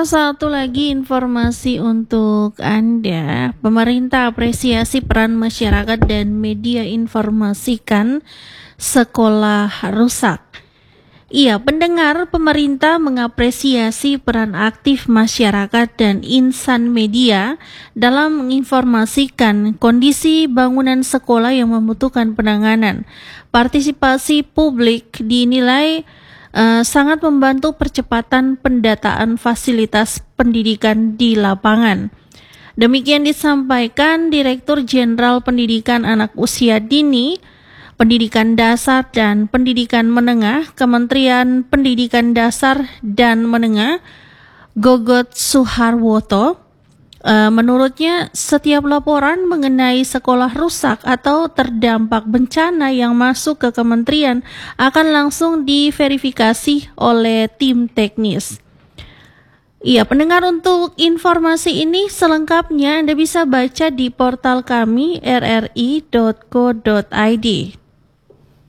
Satu lagi informasi untuk Anda. Pemerintah apresiasi peran masyarakat dan media informasikan sekolah rusak. Iya, pendengar, pemerintah mengapresiasi peran aktif masyarakat dan insan media dalam menginformasikan kondisi bangunan sekolah yang membutuhkan penanganan. Partisipasi publik dinilai sangat membantu percepatan pendataan fasilitas pendidikan di lapangan. Demikian disampaikan Direktur Jenderal Pendidikan Anak Usia Dini, Pendidikan Dasar dan Pendidikan Menengah, Kementerian Pendidikan Dasar dan Menengah, Gogot Suharwoto. Menurutnya, setiap laporan mengenai sekolah rusak atau terdampak bencana yang masuk ke kementerian akan langsung diverifikasi oleh tim teknis. Iya, pendengar, untuk informasi ini selengkapnya Anda bisa baca di portal kami rri.co.id.